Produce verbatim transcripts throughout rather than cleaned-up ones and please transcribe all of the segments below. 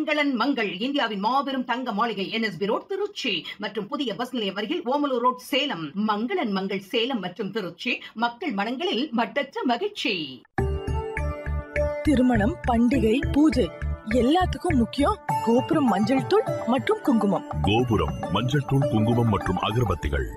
மங்களன் மங்கள் இந்தியாவின் மாபெரும் தங்க மாளிகை என்எஸ்பி ரோட் திருச்சி மற்றும் புதிய பஸ் நிலையம் அருகில் ஓமலூர் ரோட் சேலம். மங்களன் மங்கள் சேலம் மற்றும் திருச்சி, மக்கள் மனங்களில் மட்டற்ற மகிழ்ச்சி. திருமணம், பண்டிகை, பூஜை எல்லாத்துக்கும் முக்கியம் கோபுரம் மஞ்சள் தூள் மற்றும் குங்குமம். கோபுரம் மஞ்சள் தூள், குங்குமம் மற்றும் அகர்பத்திகள்.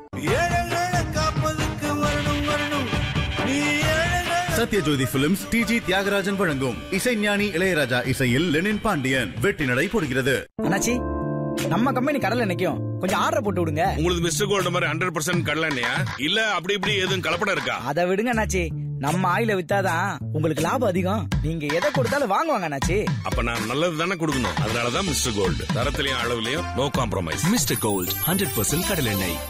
சத்யஜோதி பிலிம்ஸ் டிஜி தியாகராஜன் வழங்கும் இசைஞானி இளையராஜா இசையில் லெனின் பாண்டியன் வெற்றி நடை போடுகிறது. அண்ணாச்சி, நம்ம கம்பெனி கடலை நிக்கும், கொஞ்சம் ஆர்டர் போட்டு விடுங்க. உங்களுக்கு மிஸ்டர் கோல்டு மாதிரி ஹண்ட்ரட் பர்சன்ட் கடலை எண்ணெயா இல்ல அப்படி இப்படி எதுவும் கலப்படம் இருக்கா? அதை விடுங்க அண்ணாச்சி, நம்ம ஆயில வித்தாதான் உங்களுக்கு லாபம் அதிகம். நீங்க எதை கொடுத்தாலும் வாங்குவாங்க அண்ணாச்சி. அப்ப நான் நல்லது தானே கொடுக்கணும். அதனாலதான் mister gold, தரத்திலையும் அளவுலயும் no compromise. Mister gold hundred percent கடலை எண்ணெய்.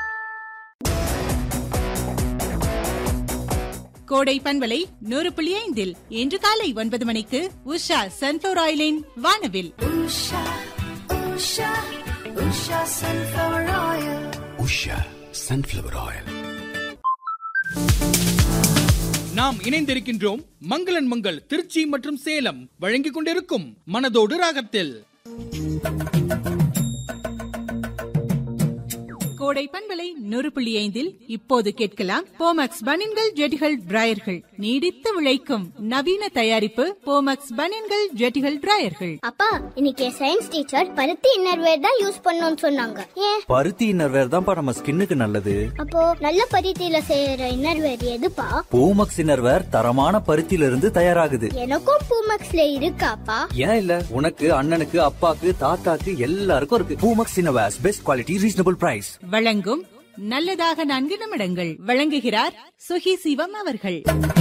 கோடை பண்பலை நூறு புள்ளி ஐந்தில் இன்று காலை ஒன்பது மணிக்கு உஷா சன்ஃபிளவர் ஆயிலின் வானவில். Usha Usha Usha sunflower oil. Usha sunflower oil. நாம் இணைந்திருக்கின்றோம் மங்களன் மங்கள் திருச்சி மற்றும் சேலம் வழங்கிக் கொண்டிருக்கும் மனதோடு ராகத்தில். கோடை பண்பலை நூறு புள்ளி ஐந்தில் இப்போது கேட்கலாம் போமக்ஸ் பனின்கள் ஜெட்டிகள் டிராயர்கள். நீடித்து உழைக்கும் நவீன தயாரிப்பு போமக்ஸ் பனின்கள் ஜெட்டிகள் டிராயர்கள். அப்பா, இன்னைக்கு சயின்ஸ் டீச்சர் பருத்தி இன்னர்வேர் தான் யூஸ் பண்ணணும்னு சொன்னாங்க. ஏன்? பருத்தி இன்னர்வேர் தான்ப்பா நம்ம ஸ்கின்னுக்கு நல்லது. அப்போ நல்ல பருத்தியில செய்யற இன்னர்வேர் எதுப்பா? பூமக்ஸ் இன்னர்வேர் தரமான பருத்தியில இருந்து தயாராகுது. எனக்கும் பூமக்ஸ்ல இருக்காப்பா? ஏன் இல்ல, உனக்கு, அண்ணனுக்கு, அப்பாக்கு, தாத்தாக்கு எல்லாருக்கும் இருக்கு. Poomex innerwear best quality, reasonable price. வழங்கும் நல்லதாக நான்கு நிமிடங்கள். வழங்குகிறார் சுகி சிவம் அவர்கள்.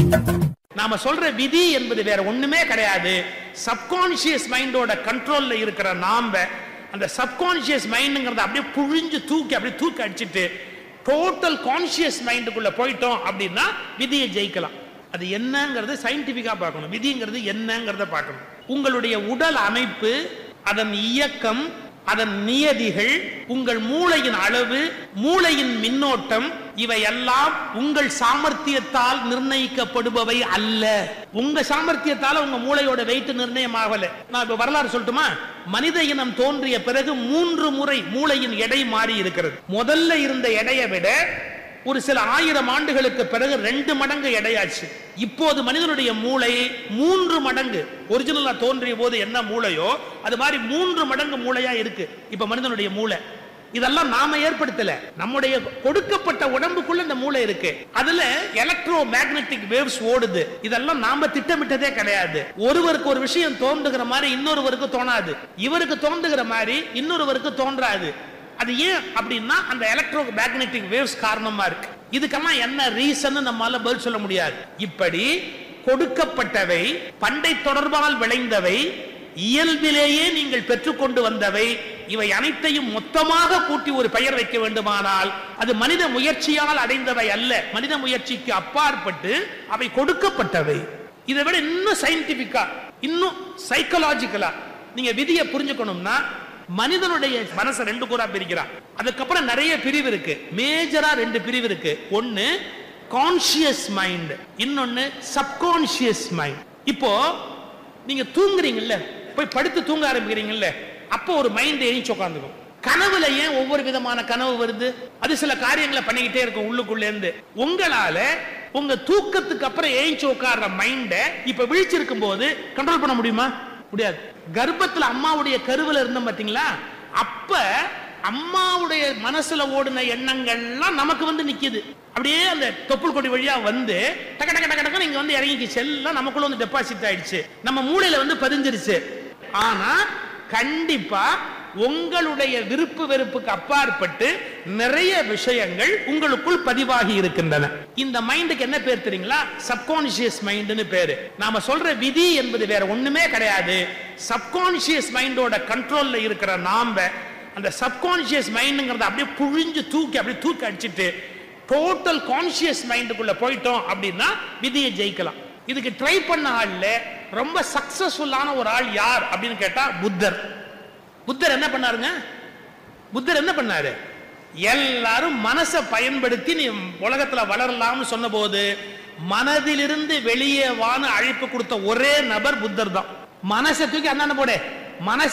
நாம சொல்ற விதி என்பது வேற ஒண்ணுமே கிடையாது. சப்கான்சியஸ் மைண்டோட கண்ட்ரோல்ல இருக்கிற நாம அந்த சப்கான்சியஸ் மைண்ட்ங்கிறத அப்படியே புழிஞ்சு தூக்கி அப்படியே தூக்கி அடிச்சிட்டு டோட்டல் கான்சியஸ் மைண்டுக்குள்ள போயிட்டோம் அப்படின்னா விதியை ஜெயிக்கலாம். அது என்னங்கிறது சயின்டிபிக்கா பார்க்கணும். விதிங்கிறது என்னங்கிறத பார்க்கணும். உங்களுடைய உடல் அமைப்பு, அதன் இயக்கம், அதன் நியதிகள், உங்கள் மூளையின் அளவு, மூளையின் மின்னோட்டம், இவையெல்லாம் உங்கள் சாமர்த்தியத்தால் நிர்ணயிக்கப்படுபவை அல்ல. உங்க சாமர்த்தியத்தால உங்க மூளையோட வெயிட் நிர்ணயம் ஆகல. நான் இப்ப வரலாறு சொல்லட்டுமா? மனித இனம் தோன்றிய பிறகு மூன்று முறை மூளையின் எடை மாறி இருக்கிறது. முதல்ல இருந்த எடையை விட ஒரு சில ஆயிரம் ஆண்டுகளுக்கு பிறகு ரெண்டு மடங்கு எடையாச்சு. இப்போது மனிதனுடைய மூளை மூன்று மடங்கு, ஒரிஜினலா தோன்றிய போது என்ன மூளையோ அது மாதிரி மூன்று மடங்கு மூளையா இருக்கு இப்ப மனிதனுடைய மூளை. இதெல்லாம் நாம ஏற்படுத்தல, நம்முடைய கொடுக்கப்பட்ட உடம்புக்குள்ள இந்த மூளை இருக்கு. அதுல எலக்ட்ரோ மேக்னெட்டிக் வேவ்ஸ் ஓடுது. இதெல்லாம் நாம திட்டமிட்டதே கிடையாது. ஒருவருக்கு ஒரு விஷயம் தோன்றுகிற மாதிரி இன்னொருவருக்கு தோணாது, இவருக்கு தோன்றுகிற மாதிரி இன்னொருவருக்கு தோன்றாது. அது ஏன் அப்படின்னா அந்த எலக்ட்ரோ மேக்னெட்டிக் வேவ்ஸ் காரணமா இருக்கு. இதுக்கெல்லாம் என்ன ரீசன் நம்மால பதில் சொல்ல முடியாது. இப்படி கொடுக்கப்பட்டவை, பண்டை தொடர்பால் விளைந்தவை, இயல்பிலேயே நீங்கள் பெற்றுக்கொண்டு வந்தவை, இவை அனைத்தையும் மொத்தமாக கூட்டி ஒரு பெயர் வைக்க வேண்டுமானால் அது மனித முயற்சியால் அடைந்தவை அல்ல. மனித முயற்சிக்கு அப்பாற்பட்டு அவை கொடுக்கப்பட்டவை. இதை விட இன்னும் சயின்டிபிக்கா, இன்னும் சைக்கலாஜிக்கலா நீங்க விதியை புரிஞ்சுக்கணும்னா மனிதனுடைய மனசை ரெண்டு கூறா பிரிக்கிறான். அதுக்கப்புறம் நிறைய பிரிவு இருக்கு. மேஜரா ரெண்டு பிரிவு இருக்கு. ஒன்னு கான்சியஸ் மைண்ட், இன்னொன்னு சப்கான்சியஸ் மைண்ட். இப்போ நீங்க தூங்குறீங்கல்ல, போய் படுத்து தூங்க ஆரம்பிக்கிறீங்கல்ல, அப்போ ஒரு மைண்ட் எழுச்சி உட்காந்துக்கும். கனவுல ஏன் ஒவ்வொரு விதமான கனவு வருது? அது சில காரியங்களை பண்ணிக்கிட்டே இருக்கும் உள்ளுக்குள்ள இருந்து. உங்களால உங்க தூக்கத்துக்கு அப்புறம் எழுச்சி உட்கார்ற மைண்ட இப்ப விழிச்சிருக்கும் போது கண்ட்ரோல் பண்ண முடியுமா? முடியாது. கர்ப்பத்துல அம்மாவுடைய கருவில இருந்தோம் பாத்தீங்களா, அப்ப அம்மாவுடைய மனசுல ஓடின எண்ணங்கள்லாம் நமக்கு வந்து நிக்குது. அப்படியே அந்த தொப்புள் கொடி வழியா வந்து டக டக டக டக நீங்க வந்து இறங்கிச்சு, எல்லாம் நமக்குள்ள வந்து டெபாசிட் ஆயிடுச்சு, நம்ம மூளையில வந்து பதிஞ்சிருச்சு. ஆனா கண்டிப்பா உங்களுடைய விருப்பு வெறுப்புக்கு அப்பாற்பட்டு நிறைய விஷயங்கள் உங்களுக்குள் பதிவாகி இருக்கின்றன. இந்த மைண்டுக்கு என்ன பேர் தெரியுங்களா? சப்கான்சியஸ் மைண்ட்னு பேரு. நாம சொல்ற விதி என்பது வேற ஒண்ணுமே கிடையாது. சப்கான்சியஸ் மைண்டோட கண்ட்ரோல்ல இருக்கிற நாம அந்த சப்கான்சியஸ் மைண்ட்ங்கிறத அப்படியே புழிஞ்சு தூக்கி அப்படியே தூக்கி அடிச்சிட்டு டோட்டல் கான்சியஸ் மைண்டுக்குள்ள போயிட்டோம் அப்படின்னா விதியை ஜெயிக்கலாம். இதுக்கு ட்ரை பண்ண ஆள்ல ரொம்ப சக்சஸ்ஃபுல்லான ஒரு ஆள் யார் அப்படின்னு கேட்டா புத்தர். புத்தர் என்ன பண்ணாருங்க? புத்தர் என்ன பண்ணாரு? எல்லாரும் மனசை பயன்படுத்தி நீ உலகத்துல வளரலாம்னு சொன்ன போது மனதிலிருந்து வெளியே வான்னு அழைப்பு கொடுத்த ஒரே நபர் புத்தர் தான். மனசை தூக்கி அண்ணான போட, மனசு